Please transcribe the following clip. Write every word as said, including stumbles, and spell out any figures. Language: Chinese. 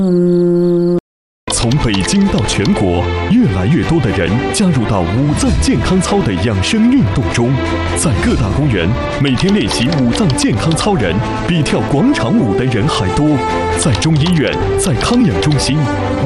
从北京到全国，越来越多的人加入到五脏健康操的养生运动中，在各大公园，每天练习五脏健康操人比跳广场舞的人还多。在中医院，在康养中心，